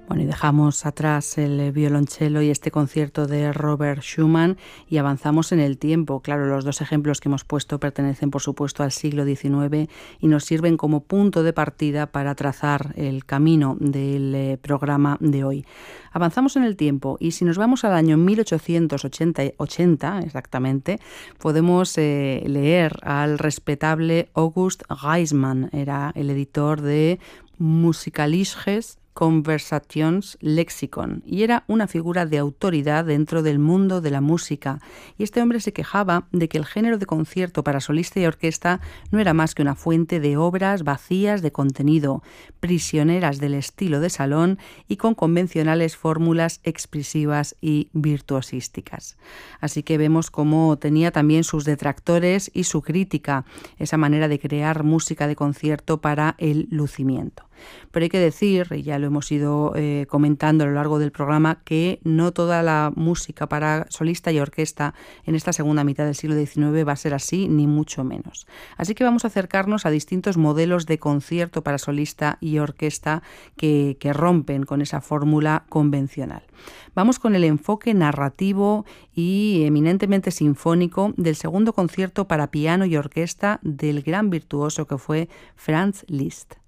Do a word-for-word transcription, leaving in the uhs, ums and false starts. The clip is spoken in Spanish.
Bueno, y dejamos atrás el violonchelo y este concierto de Robert Schumann y avanzamos en el tiempo. Claro, los dos ejemplos que hemos puesto pertenecen, por supuesto, al siglo diecinueve y nos sirven como punto de partida para trazar el camino del eh, programa de hoy. Avanzamos en el tiempo y si nos vamos al año mil ochocientos ochenta, exactamente, podemos eh, leer al respetable August Reismann, era el editor de Musikalisches Conversationslexikon y era una figura de autoridad dentro del mundo de la música. Y este hombre se quejaba de que el género de concierto para solista y orquesta no era más que una fuente de obras vacías de contenido, prisioneras del estilo de salón y con convencionales fórmulas expresivas y virtuosísticas. Así que vemos cómo tenía también sus detractores y su crítica, esa manera de crear música de concierto para el lucimiento. Pero hay que decir, y ya lo hemos ido eh, comentando a lo largo del programa, que no toda la música para solista y orquesta en esta segunda mitad del siglo diecinueve va a ser así, ni mucho menos. Así que vamos a acercarnos a distintos modelos de concierto para solista y orquesta que, que rompen con esa fórmula convencional. Vamos con el enfoque narrativo y eminentemente sinfónico del segundo concierto para piano y orquesta del gran virtuoso que fue Franz Liszt.